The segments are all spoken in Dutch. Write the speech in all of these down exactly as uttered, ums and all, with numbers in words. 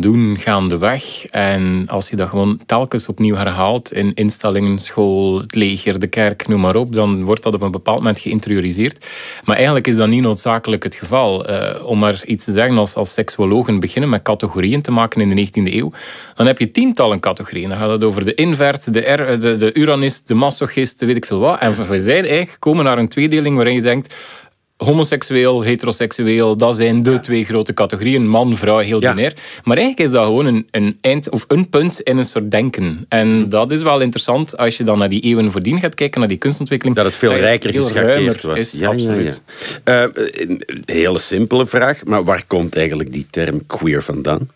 doen gaandeweg. En als je dat gewoon telkens opnieuw herhaalt in instellingen, school, het leger, de kerk, noem maar op, dan wordt dat op een bepaald moment geïnterioriseerd. Maar eigenlijk is dat niet noodzakelijk het geval. Uh, om maar iets te zeggen, als, als seksuologen beginnen met categorieën te maken in de negentiende eeuw, dan heb je tientallen categorieën. Dan gaat het over de invert, de, er, de, de uranist, de masochist, weet ik veel wat. En we zijn eigenlijk gekomen naar een tweedeling waarin je denkt, homoseksueel, heteroseksueel, dat zijn de twee grote categorieën. Man, vrouw, heel Ja. binair. Maar eigenlijk is dat gewoon een, een eind of een punt in een soort denken. En dat is wel interessant als je dan naar die eeuwen voordien gaat kijken, naar die kunstontwikkeling. Dat het veel rijker heel geschakeerd ruimer was. Is, Ja, absoluut. ja, ja. Uh, een hele simpele vraag, maar waar komt eigenlijk die term queer vandaan?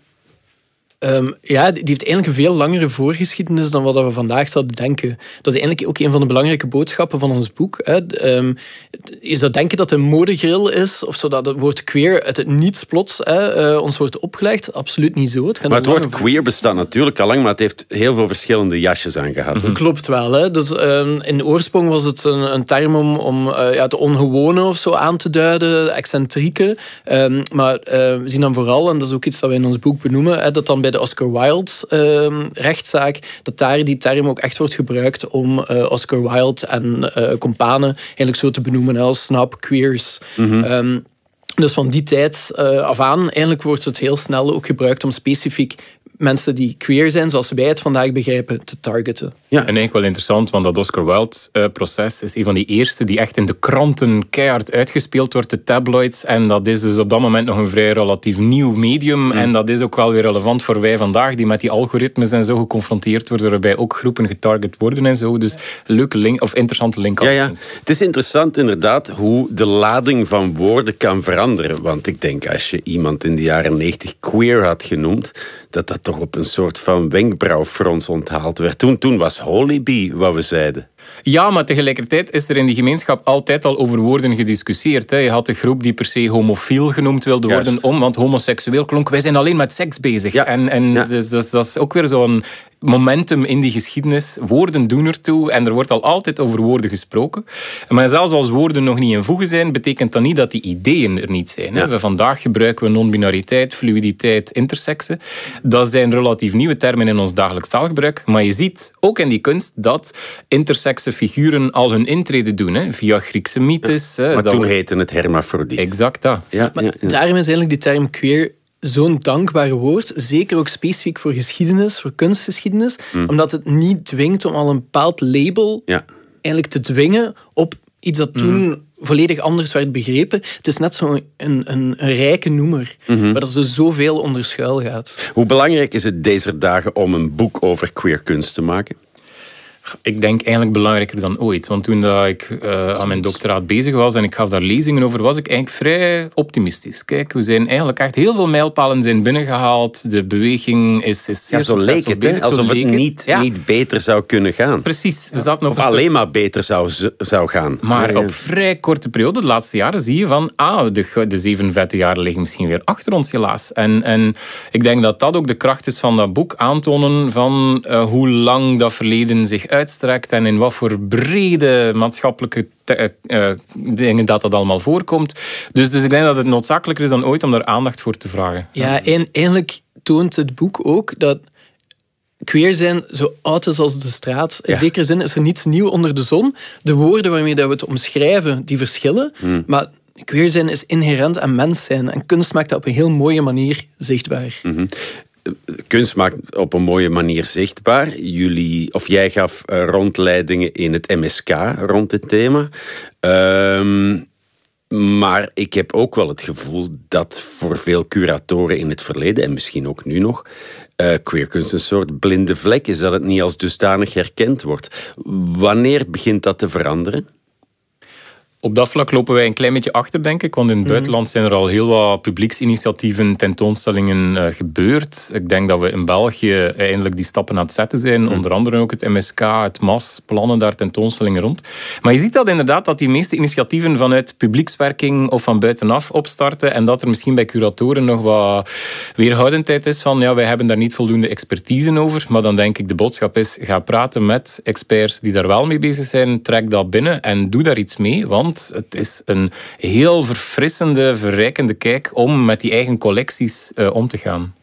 Um, ja, die heeft eigenlijk een veel langere voorgeschiedenis dan wat we vandaag zouden denken. Dat is eigenlijk ook een van de belangrijke boodschappen van ons boek. Hè. Um, je zou denken dat het een modegril is, of zodat het woord queer uit het niets plots hè, uh, ons wordt opgelegd. Absoluut niet zo. Het maar het woord lange... queer bestaat natuurlijk al lang, maar het heeft heel veel verschillende jasjes aangehad. Mm-hmm. Klopt wel. Hè. Dus, um, in de oorsprong was het een, een term om, om uh, ja, het ongewone of zo aan te duiden, excentrieke. Um, maar uh, we zien dan vooral, en dat is ook iets dat we in ons boek benoemen, hè, dat dan bij de Oscar Wilde uh, rechtszaak, dat daar die term ook echt wordt gebruikt om uh, Oscar Wilde en uh, companen eigenlijk zo te benoemen als snap queers. Mm-hmm. Um, dus van die tijd uh, af aan, eigenlijk wordt het heel snel ook gebruikt om specifiek mensen die queer zijn, zoals wij het vandaag begrijpen, te targeten. Ja, en eigenlijk wel interessant, want dat Oscar Wilde-proces is een van die eerste die echt in de kranten keihard uitgespeeld wordt, de tabloids. En dat is dus op dat moment nog een vrij relatief nieuw medium. Mm. En dat is ook wel weer relevant voor wij vandaag, die met die algoritmes en zo geconfronteerd worden, waarbij ook groepen getarget worden en zo. Dus leuke link, of interessante link. Ja, ja. Het is interessant inderdaad hoe de lading van woorden kan veranderen. Want ik denk, als je iemand in de jaren negentig queer had genoemd, dat dat toch op een soort van wenkbrauwfrons onthaald werd. Toen, toen was holy bee wat we zeiden. Ja, maar tegelijkertijd is er in die gemeenschap altijd al over woorden gediscussieerd. Je had de groep die per se homofiel genoemd wilde worden, Juist. om, want homoseksueel klonk, wij zijn alleen met seks bezig. Ja. En, en Ja. dus, dus, dat is ook weer zo'n momentum in die geschiedenis. Woorden doen ertoe en er wordt al altijd over woorden gesproken. Maar zelfs als woorden nog niet in voegen zijn, betekent dat niet dat die ideeën er niet zijn. Ja. Vandaag gebruiken we non-binariteit, fluiditeit, interseksen. Dat zijn relatief nieuwe termen in ons dagelijks taalgebruik. Maar je ziet ook in die kunst dat intersekse figuren al hun intrede doen. Hè, via Griekse mythes. Ja. Maar dat toen we... heette het hermafrodiet. Exact dat. Ja, Maar ja, ja. daarom is eigenlijk die term queer zo'n dankbaar woord, zeker ook specifiek voor geschiedenis, voor kunstgeschiedenis, mm. omdat het niet dwingt om al een bepaald label ja. eigenlijk te dwingen op iets dat toen mm. volledig anders werd begrepen. Het is net zo'n een, een, een rijke noemer, mm-hmm. waar er zo zoveel onder schuil gaat. Hoe belangrijk is het deze dagen om een boek over queer kunst te maken? Ik denk eigenlijk belangrijker dan ooit. Want toen dat ik uh, aan mijn doctoraat bezig was en ik gaf daar lezingen over, was ik eigenlijk vrij optimistisch. Kijk, we zijn eigenlijk echt heel veel mijlpalen zijn binnengehaald. De beweging is, is zeer ja, zo leek het, bezig, alsof het niet, ja. niet beter zou kunnen gaan. Precies. We zaten of op alleen soort... maar beter zou, zou gaan. Maar ja, ja. op vrij korte periode, de laatste jaren, zie je van ah, de, de zeven vette jaren liggen misschien weer achter ons, helaas. En, en ik denk dat dat ook de kracht is van dat boek, aantonen van uh, hoe lang dat verleden zich uitstrekt en in wat voor brede maatschappelijke te, uh, dingen dat dat allemaal voorkomt. Dus, dus ik denk dat het noodzakelijker is dan ooit om daar aandacht voor te vragen. Ja, en eigenlijk toont het boek ook dat queer zijn zo oud is als de straat. In ja. zekere zin is er niets nieuw onder de zon. De woorden waarmee we het omschrijven, die verschillen. Hmm. Maar queer zijn is inherent aan mens zijn. En kunst maakt dat op een heel mooie manier zichtbaar. Mm-hmm. Kunst maakt op een mooie manier zichtbaar. Jullie, of jij gaf uh, rondleidingen in het M S K rond dit thema. Um, maar ik heb ook wel het gevoel dat voor veel curatoren in het verleden, en misschien ook nu nog, uh, queerkunst een soort blinde vlek is, dat het niet als dusdanig herkend wordt. Wanneer begint dat te veranderen? Op dat vlak lopen wij een klein beetje achter, denk ik. Want in het mm-hmm. buitenland zijn er al heel wat publieksinitiatieven, tentoonstellingen uh, gebeurd. Ik denk dat we in België eindelijk die stappen aan het zetten zijn. Mm. Onder andere ook het M S K, het M A S, plannen daar tentoonstellingen rond. Maar je ziet dat inderdaad, dat die meeste initiatieven vanuit publiekswerking of van buitenaf opstarten. En dat er misschien bij curatoren nog wat weerhoudendheid is van, ja, wij hebben daar niet voldoende expertise over. Maar dan denk ik, de boodschap is, ga praten met experts die daar wel mee bezig zijn. Trek dat binnen en doe daar iets mee. Want het is een heel verfrissende, verrijkende kijk om met die eigen collecties uh, om te gaan.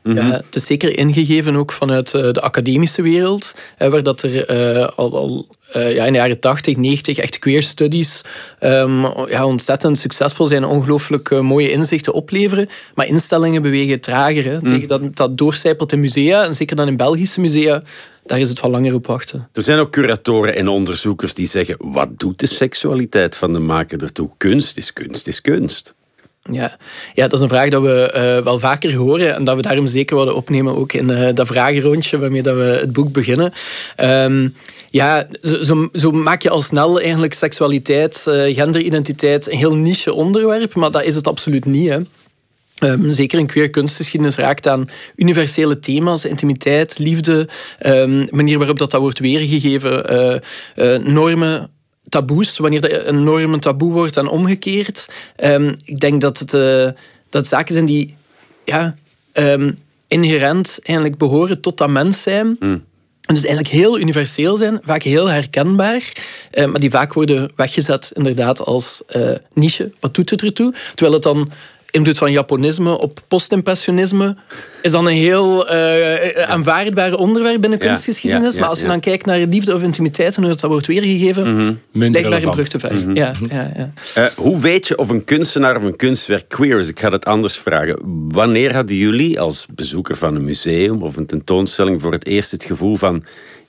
Mm-hmm. Ja, het is zeker ingegeven ook vanuit uh, de academische wereld, uh, waar dat er uh, al, al uh, ja, in de jaren tachtig, negentig echt queer studies um, ja, ontzettend succesvol zijn, ongelooflijk uh, mooie inzichten opleveren. Maar instellingen bewegen trager. Hè, mm. Tegen dat dat doorcijpelt in musea, en zeker dan in Belgische musea, daar is het wel langer op wachten. Er zijn ook curatoren en onderzoekers die zeggen, wat doet de seksualiteit van de maker ertoe? Kunst is kunst is kunst. Ja. ja, dat is een vraag dat we uh, wel vaker horen en dat we daarom zeker willen opnemen ook in uh, dat vragenrondje waarmee dat we het boek beginnen. Um, ja, zo, zo maak je al snel eigenlijk seksualiteit, uh, genderidentiteit een heel niche onderwerp, maar dat is het absoluut niet, hè. Um, zeker in queer kunstgeschiedenis raakt aan universele thema's, intimiteit, liefde, um, manier waarop dat, dat wordt weergegeven, uh, uh, normen, taboes, wanneer dat een norm een taboe wordt en omgekeerd. Um, ik denk dat het, uh, dat het zaken zijn die ja, um, inherent eigenlijk behoren tot dat mens zijn. Mm. En dus eigenlijk heel universeel zijn, vaak heel herkenbaar, uh, maar die vaak worden weggezet inderdaad als uh, niche. Wat doet het ertoe? Terwijl het dan invloed van Japonisme op postimpressionisme is dan een heel uh, aanvaardbaar onderwerp binnen kunstgeschiedenis. Ja, ja, ja, maar als je ja. dan kijkt naar liefde of intimiteit en hoe dat wordt weergegeven, mm-hmm. lijkt daar een brug te ver. Mm-hmm. Ja, ja, ja. Uh, hoe weet je of een kunstenaar of een kunstwerk queer is? Ik ga het anders vragen. Wanneer hadden jullie als bezoeker van een museum of een tentoonstelling voor het eerst het gevoel van,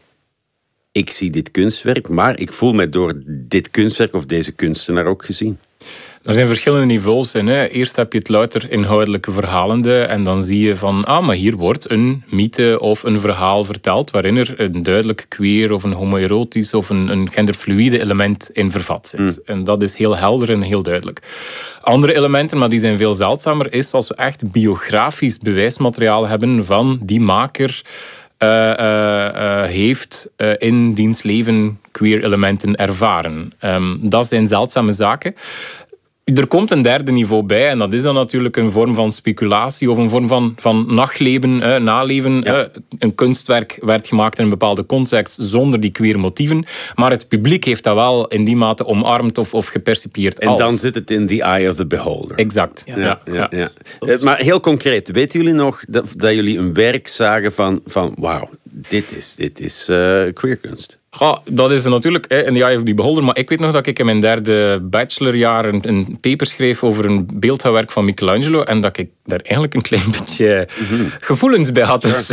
ik zie dit kunstwerk, maar ik voel mij door dit kunstwerk of deze kunstenaar ook gezien? Er zijn verschillende niveaus in. Hè. Eerst heb je het louter inhoudelijke verhalende en dan zie je van, ah, maar hier wordt een mythe of een verhaal verteld waarin er een duidelijk queer of een homoerotisch of een, een genderfluïde element in vervat zit. Mm. En dat is heel helder en heel duidelijk. Andere elementen, maar die zijn veel zeldzamer, is als we echt biografisch bewijsmateriaal hebben van die maker Uh, uh, uh, heeft uh, in diens leven queer elementen ervaren. Um, dat zijn zeldzame zaken. Er komt een derde niveau bij en dat is dan natuurlijk een vorm van speculatie of een vorm van, van nachtleven, eh, naleven. Ja. Eh, een kunstwerk werd gemaakt in een bepaalde context zonder die queer motieven, maar het publiek heeft dat wel in die mate omarmd of, of gepercipieerd en als. En dan zit het in the eye of the beholder. Exact. Ja. Ja, ja, ja. Ja. Maar heel concreet, weten jullie nog dat, dat jullie een werk zagen van, van wauw, dit is, dit is uh, queerkunst? Ja, dat is natuurlijk in de eye of the beholder, maar ik weet nog dat ik in mijn derde bachelorjaar een, een paper schreef over een beeldhouwwerk van Michelangelo en dat ik daar eigenlijk een klein beetje mm-hmm. gevoelens bij had. Dus,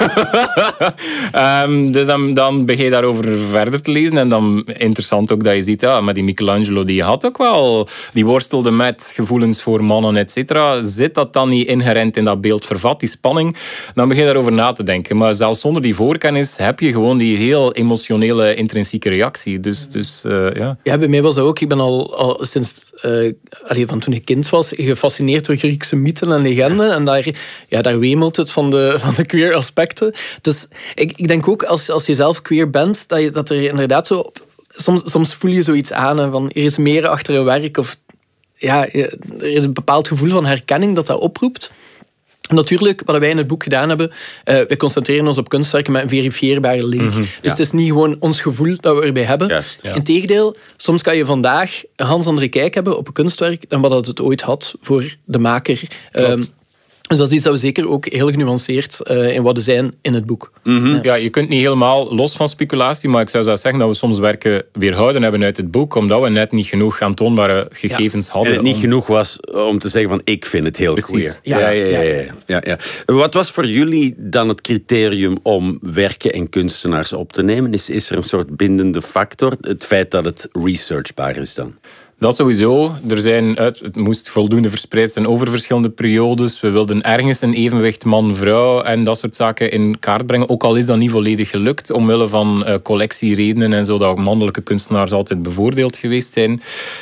um, dus dan, dan begin je daarover verder te lezen en dan interessant ook dat je ziet, ja, maar die Michelangelo die had ook wel, die worstelde met gevoelens voor mannen, et cetera. Zit dat dan niet inherent in dat beeld vervat, die spanning? Dan begin je daarover na te denken. Maar zelfs zonder die voorkennis heb je gewoon die heel emotionele intrinsieke reactie. Dus, dus uh, ja. Ja, bij mij was dat ook. Ik ben al, al sinds uh, allee, van toen ik kind was gefascineerd door Griekse mythen en legenden. En daar, ja, daar wemelt het van de, van de queer aspecten. Dus ik, ik denk ook als, als je zelf queer bent, dat, je, dat er inderdaad zo... Soms, soms voel je zoiets aan, hè, van er is meer achter een werk of ja, er is een bepaald gevoel van herkenning dat dat oproept. Natuurlijk, wat wij in het boek gedaan hebben, uh, wij concentreren ons op kunstwerken met een verifieerbare link. Mm-hmm, dus ja. Het is niet gewoon ons gevoel dat we erbij hebben. Juist, ja. Integendeel, soms kan je vandaag een ganz andere kijk hebben op een kunstwerk dan wat het ooit had voor de maker. Um, Dus dat is iets dat we zeker ook heel genuanceerd uh, in wat zijn in het boek. Mm-hmm. Ja. ja, je kunt niet helemaal los van speculatie, maar ik zou zelfs zeggen dat we soms werken weerhouden hebben uit het boek, omdat we net niet genoeg aantoonbare gegevens ja. hadden. En het niet om... genoeg was om te zeggen van ik vind het heel queer. Ja. Ja, ja, ja, ja, ja, ja. Wat was voor jullie dan het criterium om werken en kunstenaars op te nemen? Is, is er een soort bindende factor? Het feit dat het researchbaar is dan? Dat sowieso. Er zijn, het moest voldoende verspreid zijn over verschillende periodes. We wilden ergens een evenwicht man-vrouw en dat soort zaken in kaart brengen. Ook al is dat niet volledig gelukt, omwille van uh, collectieredenen en zo, dat mannelijke kunstenaars altijd bevoordeeld geweest zijn.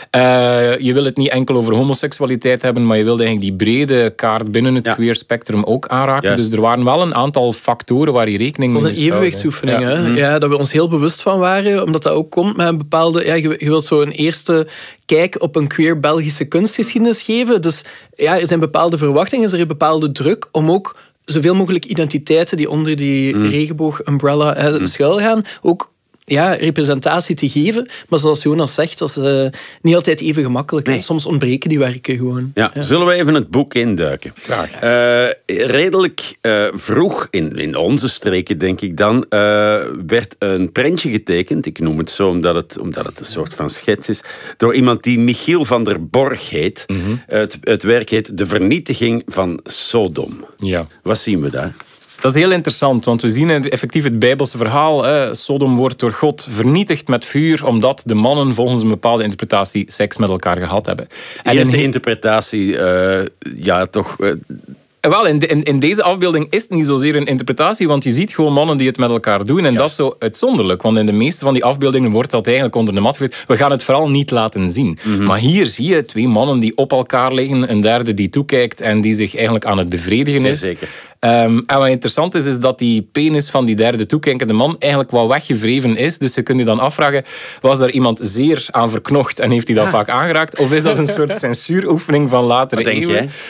Uh, je wil het niet enkel over homoseksualiteit hebben, maar je wilde eigenlijk die brede kaart binnen het ja. queer spectrum ook aanraken. Juist. Dus er waren wel een aantal factoren waar je rekening mee moest houden. Dat was een evenwichtsoefening, ja. Hè? Ja, dat we ons heel bewust van waren, omdat dat ook komt met een bepaalde... Ja, je, je wilt zo een eerste... kijk op een queer Belgische kunstgeschiedenis geven. Dus ja, er zijn bepaalde verwachtingen, er is een bepaalde druk om ook zoveel mogelijk identiteiten die onder die mm. regenboog-umbrella mm. schuil gaan, ook ja, representatie te geven. Maar zoals Jonas zegt, dat is uh, niet altijd even gemakkelijk. Nee. Soms ontbreken die werken gewoon. Ja, ja. Zullen we even het boek induiken? Graag. Uh, redelijk uh, vroeg, in, in onze streken denk ik dan, uh, werd een prentje getekend. Ik noem het zo omdat het, omdat het een soort van schets is. Door iemand die Michiel van der Borg heet. Mm-hmm. het, het werk heet De Vernietiging van Sodom. Ja. Wat zien we daar? Dat is heel interessant, want we zien effectief het Bijbelse verhaal. Hè. Sodom wordt door God vernietigd met vuur, omdat de mannen volgens een bepaalde interpretatie seks met elkaar gehad hebben. En eerste een... interpretatie, uh, ja, toch... Uh... Wel, in, de, in, in deze afbeelding is het niet zozeer een interpretatie, want je ziet gewoon mannen die het met elkaar doen. En Juist. Dat is zo uitzonderlijk, want in de meeste van die afbeeldingen wordt dat eigenlijk onder de mat geveegd. We gaan het vooral niet laten zien. Mm-hmm. Maar hier zie je twee mannen die op elkaar liggen, een derde die toekijkt en die zich eigenlijk aan het bevredigen is. Zeker. Um, en wat interessant is, is dat die penis van die derde toekijkende man eigenlijk wat weggevreven is. Dus je kunt je dan afvragen, was daar iemand zeer aan verknocht en heeft hij dat ja. vaak aangeraakt? Of is dat een soort censuuroefening van latere wat eeuwen? Denk jij?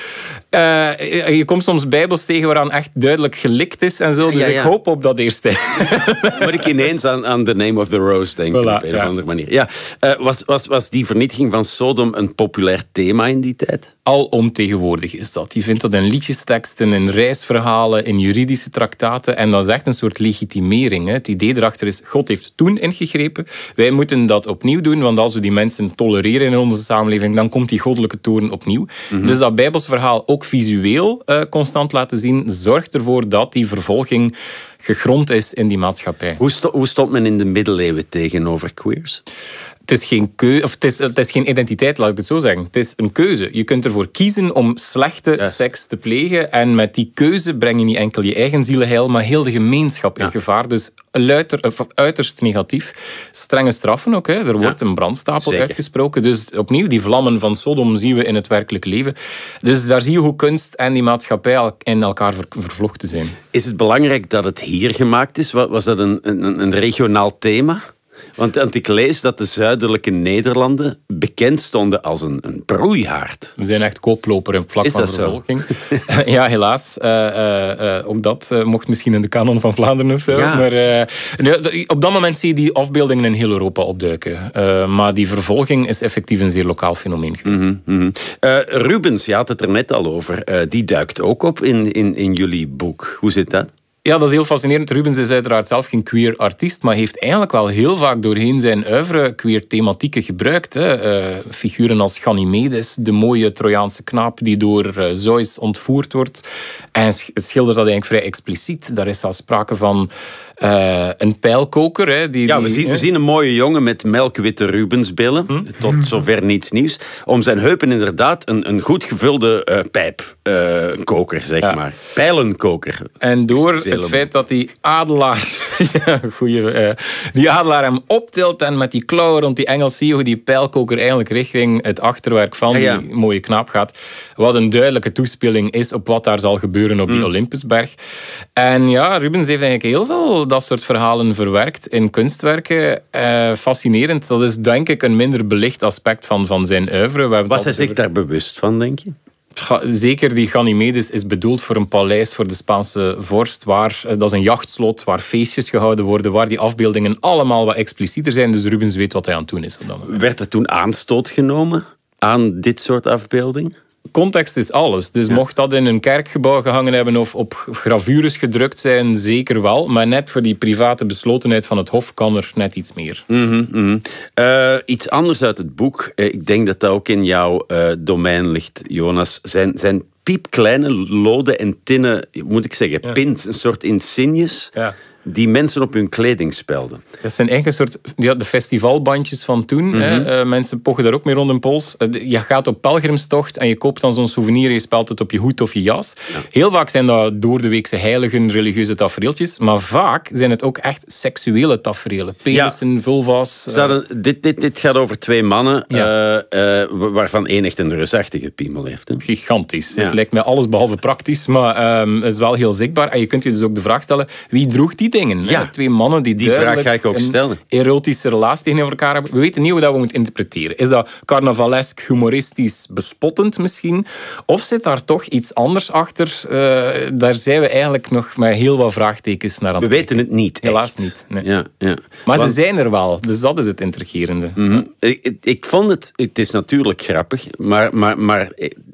Uh, je komt soms bijbels tegen waaraan echt duidelijk gelikt is en zo. Dus ja, ja. ik hoop op dat eerste. Moet ik ineens aan, aan The Name of the Rose denken, voilà, op een ja. of andere manier. Ja. Uh, was, was, was die vernietiging van Sodom een populair thema in die tijd? Alomtegenwoordig is dat. Je vindt dat in liedjesteksten, in reisverhalen, in juridische traktaten. En dat is echt een soort legitimering. Hè. Het idee erachter is, God heeft toen ingegrepen. Wij moeten dat opnieuw doen, want als we die mensen tolereren in onze samenleving, dan komt die goddelijke toorn opnieuw. Mm-hmm. Dus dat Bijbels verhaal ook visueel uh, constant laten zien, zorgt ervoor dat die vervolging gegrond is in die maatschappij. Hoe, sto- hoe stond men in de middeleeuwen tegenover queers? Het is, geen keu- of het, is, het is geen identiteit, laat ik het zo zeggen. Het is een keuze. Je kunt ervoor kiezen om slechte yes. seks te plegen. En met die keuze breng je niet enkel je eigen zieleheil, maar heel de gemeenschap in ja. gevaar. Dus luiter, uiterst negatief. Strenge straffen ook. Hè. Er wordt ja. een brandstapel Zeker. uitgesproken. Dus opnieuw, die vlammen van Sodom zien we in het werkelijke leven. Dus daar zie je hoe kunst en die maatschappij in elkaar ver- vervlochten zijn. Is het belangrijk dat het hier gemaakt is? Was dat een, een, een regionaal thema? Want ik lees dat de zuidelijke Nederlanden bekend stonden als een, een broeihaard. We zijn echt koploper in vlak Is van vervolging. Ja, helaas. Uh, uh, uh, ook dat uh, mocht misschien in de kanon van Vlaanderen of zo. Ja. Maar uh, op dat moment zie je die afbeeldingen in heel Europa opduiken. Uh, maar die vervolging is effectief een zeer lokaal fenomeen geweest. Mm-hmm, mm-hmm. Uh, Rubens, je had het er net al over. Uh, die duikt ook op in, in, in jullie boek. Hoe zit dat? Ja, dat is heel fascinerend. Rubens is uiteraard zelf geen queer artiest, maar heeft eigenlijk wel heel vaak doorheen zijn oeuvre queer thematieken gebruikt. Hè. Uh, figuren als Ganymedes, de mooie Trojaanse knaap die door uh, Zeus ontvoerd wordt. En het schildert dat eigenlijk vrij expliciet. Daar is zelfs sprake van uh, een pijlkoker. Hè, die, ja, we die, zien, hè. we zien een mooie jongen met melkwitte Rubensbillen. Hm? Tot zover niets nieuws. Om zijn heupen inderdaad een, een goed gevulde uh, pijpkoker, uh, zeg ja. maar. Pijlenkoker. En door het feit dat die adelaar, ja, goeie, uh, die adelaar hem optilt en met die klauwen rond die engel zie je hoe die pijlkoker eigenlijk richting het achterwerk van ja, ja. die mooie knaap gaat. Wat een duidelijke toespeling is op wat daar zal gebeuren op die mm. Olympusberg. En ja, Rubens heeft eigenlijk heel veel dat soort verhalen verwerkt in kunstwerken. Uh, fascinerend. Dat is denk ik een minder belicht aspect van, van zijn oeuvre. Was hij zich over... daar bewust van, denk je? Zeker, die Ganymedes is bedoeld voor een paleis voor de Spaanse vorst. Waar, dat is een jachtslot waar feestjes gehouden worden, waar die afbeeldingen allemaal wat explicieter zijn. Dus Rubens weet wat hij aan het doen is. Op dat moment. Werd er toen aanstoot genomen aan dit soort afbeelding? Context is alles. Dus ja. mocht dat in een kerkgebouw gehangen hebben of op gravures gedrukt zijn, zeker wel. Maar net voor die private beslotenheid van het hof kan er net iets meer. Mm-hmm, mm-hmm. Uh, iets anders uit het boek. Uh, ik denk dat dat ook in jouw uh, domein ligt, Jonas. Zijn, zijn piepkleine loden en tinnen, moet ik zeggen, ja. pins, een soort insignes... Ja. die mensen op hun kleding spelden. Dat zijn eigenlijk een soort ja, de festivalbandjes van toen. Mm-hmm. Hè. Uh, mensen pochen daar ook mee rond hun pols. Uh, je gaat op pelgrimstocht en je koopt dan zo'n souvenir en je spelt het op je hoed of je jas. Ja. Heel vaak zijn dat doordeweekse heiligen, religieuze tafereeltjes, maar vaak zijn het ook echt seksuele tafereelen. Penissen, ja. vulva's. Uh... Hadden, dit, dit, dit gaat over twee mannen, ja. uh, uh, waarvan één echt een reusachtige piemel heeft. Hè? Gigantisch. Ja. Het lijkt mij alles behalve praktisch, maar um, het is wel heel zichtbaar. En je kunt je dus ook de vraag stellen, wie droeg die dingen. Ja. Hè? Twee mannen die, Die vraag ga ik ook een stellen. erotische relatie tegenover elkaar hebben. We weten niet hoe dat we moeten interpreteren. Is dat carnavalesk, humoristisch, bespottend misschien? Of zit daar toch iets anders achter? Uh, daar zijn we eigenlijk nog met heel wat vraagtekens naar aan het We weten het niet. Helaas echt. niet. Nee. Ja, ja. Maar Want, ze zijn er wel, dus dat is het intrigerende. Mm-hmm. ik, ik vond het... Het is natuurlijk grappig, maar... maar, maar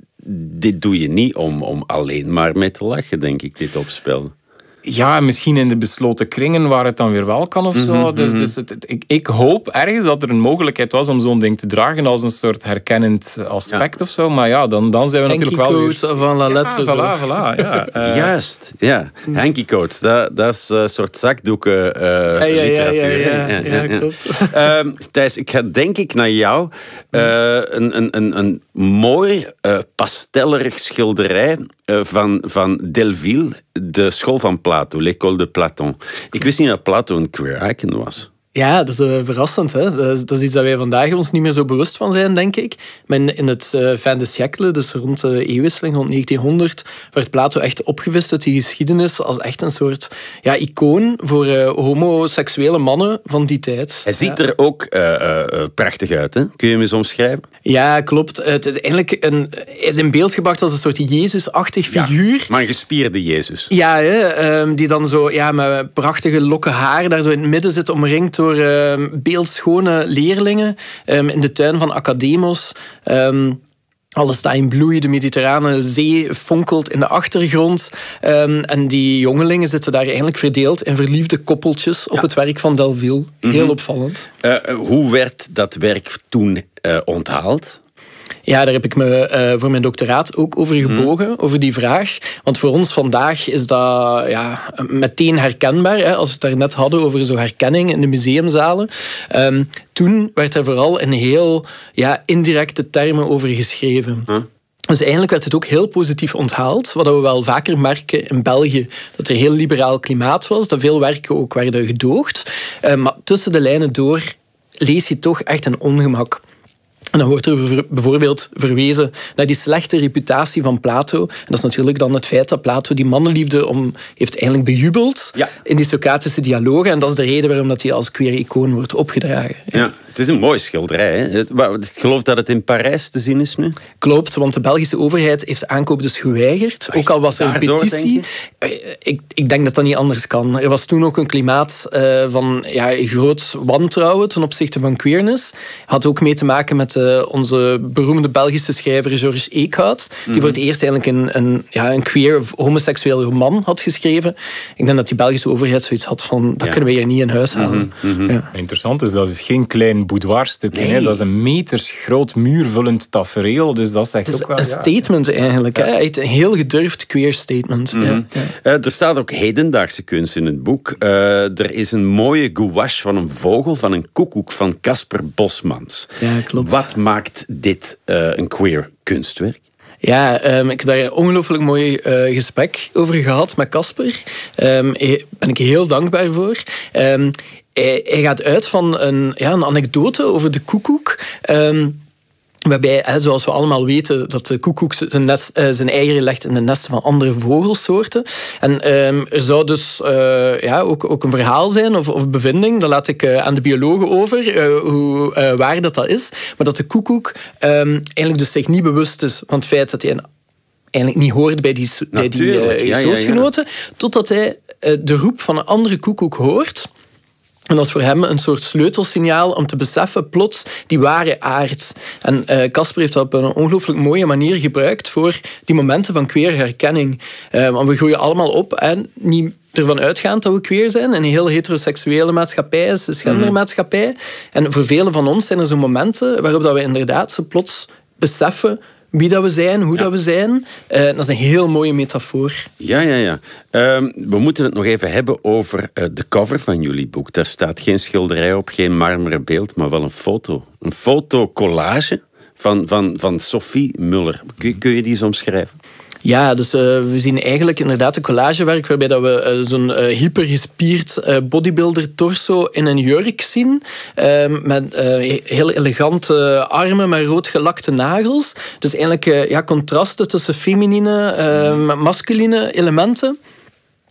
dit doe je niet om, om alleen maar mee te lachen, denk ik, dit opspel. Ja, misschien in de besloten kringen waar het dan weer wel kan of zo. Mm-hmm. Dus, dus het, het, ik, ik hoop ergens dat er een mogelijkheid was om zo'n ding te dragen als een soort herkennend aspect ja. of zo. Maar ja, dan, dan zijn we Hanky natuurlijk wel weer... Hanky van la lettre. Ja, voilà, voilà. Ja. Uh, Juist, ja. Hanky coats, dat, dat is een soort zakdoeken uh, ja, ja, literatuur. Ja, ja, ja, ja, ja, ja klopt. Uh, Thijs, ik ga denk ik naar jou. Uh, een, een, een, een mooi, uh, pastellerig schilderij uh, van, van Delville, de school van Plato, l'école de Platon. Ik wist niet dat Plato een queer icon was. Ja, dat is uh, verrassend. Hè? Dat, is, dat is iets dat wij vandaag ons niet meer zo bewust van zijn, denk ik. Maar in, in het uh, fin de siècle, dus rond de eeuwwisseling, rond negentienhonderd, werd Plato echt opgevist uit die geschiedenis als echt een soort ja, icoon voor uh, homoseksuele mannen van die tijd. Hij ziet ja. er ook uh, uh, prachtig uit, hè? Kun je hem eens omschrijven? Ja, klopt. Het is eigenlijk een, hij is in beeld gebracht als een soort Jezus-achtig figuur. Ja, maar een gespierde Jezus. Ja, hè, um, die dan zo ja, met prachtige lokken haar daar zo in het midden zit, omringd door door uh, beeldschone leerlingen um, in de tuin van Academos. Um, Alles staat in bloei, de Mediterrane Zee fonkelt in de achtergrond. Um, en die jongelingen zitten daar eigenlijk verdeeld in verliefde koppeltjes op ja. het werk van Delville. Heel mm-hmm. opvallend. Uh, hoe werd dat werk toen uh, onthaald? Ja, daar heb ik me uh, voor mijn doctoraat ook over gebogen, mm. over die vraag. Want voor ons vandaag is dat ja, meteen herkenbaar. Hè, als we het daarnet hadden over zo'n herkenning in de museumzalen. Um, toen werd er vooral in heel ja, indirecte termen over geschreven. Huh? Dus eigenlijk werd het ook heel positief onthaald. Wat we wel vaker merken in België. Dat er heel liberaal klimaat was. Dat veel werken ook werden gedoogd. Uh, maar tussen de lijnen door lees je toch echt een ongemak. En dan wordt er bijvoorbeeld verwezen naar die slechte reputatie van Plato. En dat is natuurlijk dan het feit dat Plato die mannenliefde om, heeft eigenlijk bejubeld ja. in die Socratische dialogen. En dat is de reden waarom dat hij als queer icoon wordt opgedragen. Ja. Ja, het is een mooi schilderij. Hè? Ik geloof dat het in Parijs te zien is nu. Klopt, want de Belgische overheid heeft de aankoop dus geweigerd. Echt? Ook al was er een Daardoor, petitie. Denk ik, ik denk dat dat niet anders kan. Er was toen ook een klimaat uh, van ja, groot wantrouwen ten opzichte van queerness. Had ook mee te maken met uh, onze beroemde Belgische schrijver Georges Eekhout, die mm-hmm. voor het eerst eigenlijk een, een, ja, een queer of homoseksueel roman had geschreven. Ik denk dat die Belgische overheid zoiets had van, dat ja. kunnen we hier niet in huis halen. Mm-hmm. Mm-hmm. Ja. Interessant is, dat is geen klein boudoirstukje. Nee. Hè? Dat is een meters groot muurvullend tafereel. Dus dat is echt het is ook wel... een ja. statement eigenlijk. Ja. Hè? Echt een heel gedurfd queer statement. Mm-hmm. Ja. Ja. Uh, er staat ook hedendaagse kunst in het boek. Uh, er is een mooie gouache van een vogel, van een koekoek van Casper Bosmans. Ja, klopt. Wat maakt dit uh, een queer kunstwerk? Ja, um, ik heb daar een ongelooflijk mooi uh, gesprek over gehad met Casper. Um, daar ben ik heel dankbaar voor. Um, hij, hij gaat uit van een, ja, een anekdote over de koekoek. Um, Waarbij, hè, zoals we allemaal weten, dat de koekoek zijn, nest, uh, zijn eieren legt in de nesten van andere vogelsoorten. En um, er zou dus uh, ja, ook, ook een verhaal zijn of, of bevinding, dat laat ik uh, aan de biologen over, uh, hoe uh, waar dat, dat is. Maar dat de koekoek um, eigenlijk dus zich niet bewust is van het feit dat hij een eigenlijk niet hoort bij die, bij die uh, ja, soortgenoten, ja, ja. totdat hij uh, de roep van een andere koekoek hoort. En dat is voor hem een soort sleutelsignaal om te beseffen plots die ware aard. En Casper uh, heeft dat op een ongelooflijk mooie manier gebruikt voor die momenten van queer herkenning. Uh, want we groeien allemaal op en niet ervan uitgaand dat we queer zijn. Een heel heteroseksuele maatschappij is de gendermaatschappij. Mm. En voor velen van ons zijn er zo momenten waarop dat we inderdaad zo plots beseffen wie dat we zijn, hoe ja. dat we zijn. Uh, dat is een heel mooie metafoor. Ja, ja, ja. Uh, we moeten het nog even hebben over uh, de cover van jullie boek. Daar staat geen schilderij op, geen marmeren beeld, maar wel een foto. Een fotocollage van, van, van Sophie Muller. Kun, kun je die eens omschrijven? Ja, dus uh, we zien eigenlijk inderdaad een collagewerk waarbij dat we uh, zo'n uh, hypergespierd uh, bodybuilder-torso in een jurk zien. Uh, met uh, heel elegante armen met rood gelakte nagels. Dus eigenlijk uh, ja, contrasten tussen feminine en uh, masculine elementen.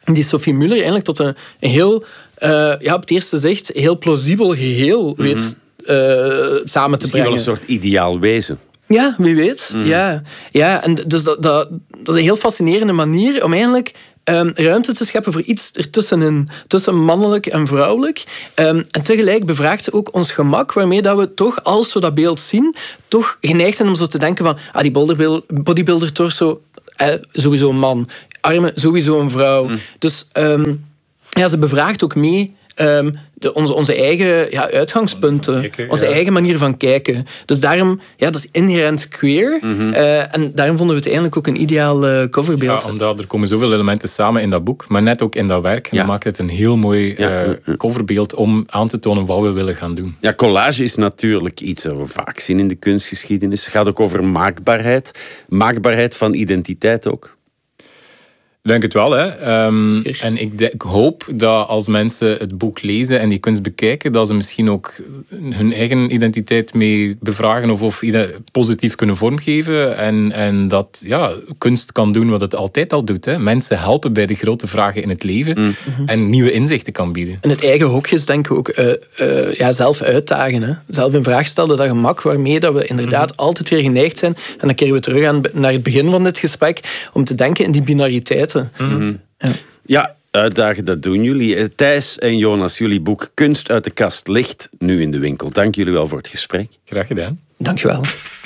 die Sophie Muller eigenlijk tot een, een heel, uh, ja, op het eerste zicht, heel plausibel geheel weet mm-hmm. uh, samen te Misschien brengen. wel een soort ideaal wezen. Ja, wie weet. Mm. Ja. Ja, en dus dat, dat, dat is een heel fascinerende manier om eigenlijk um, ruimte te scheppen voor iets ertussenin, tussen mannelijk en vrouwelijk. Um, en tegelijk bevraagt ze ook ons gemak, waarmee dat we toch, als we dat beeld zien, toch geneigd zijn om zo te denken van, ah, die bodybuilder torso, eh, sowieso een man. Armen, sowieso een vrouw. Mm. Dus um, ja, ze bevraagt ook mee um, de, onze, onze eigen ja, uitgangspunten, kijken, onze ja. eigen manier van kijken. Dus daarom, ja, dat is inherent queer. Mm-hmm. Uh, en daarom vonden we het eigenlijk ook een ideaal uh, coverbeeld. Ja, omdat er komen zoveel elementen samen in dat boek, maar net ook in dat werk. En ja. dat maakt het een heel mooi ja. uh, coverbeeld om aan te tonen wat we willen gaan doen. Ja, collage is natuurlijk iets dat we vaak zien in de kunstgeschiedenis. Het gaat ook over maakbaarheid. Maakbaarheid van identiteit ook. Ik denk het wel. Hè. Um, en ik, de, ik hoop dat als mensen het boek lezen en die kunst bekijken, dat ze misschien ook hun eigen identiteit mee bevragen of, of positief kunnen vormgeven. En, en dat ja, kunst kan doen wat het altijd al doet. Hè. Mensen helpen bij de grote vragen in het leven mm-hmm. en nieuwe inzichten kan bieden. En het eigen hokjes denk ik ook uh, uh, ja, zelf uitdagen. Hè. Zelf in vraag stellen, dat gemak waarmee dat we inderdaad mm-hmm. altijd weer geneigd zijn. En dan keren we terug aan, naar het begin van dit gesprek, om te denken in die binariteit. Mm-hmm. Ja. ja, uitdagen, dat doen jullie. Thijs en Jonas, jullie boek Kunst uit de kast ligt nu in de winkel. Dank jullie wel voor het gesprek. Graag gedaan. Dank je wel.